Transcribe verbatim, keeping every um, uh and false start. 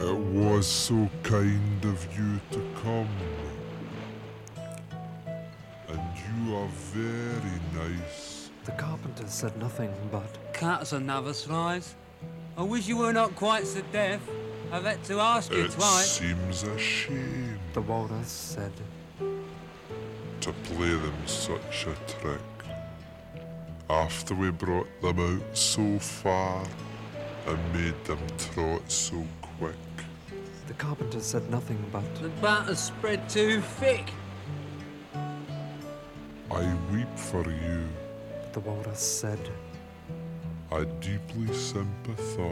It was so kind of you to come. And you are very nice. The carpenter said nothing but... Cats are never spies. I wish you were not quite so deaf. I've had to ask you It twice. seems a shame The walrus said... to play them such a trick. After we brought them out so far and made them trot so quick. The carpenter said nothing but... The batter's spread too thick. I weep for you. The walrus said... I deeply sympathise.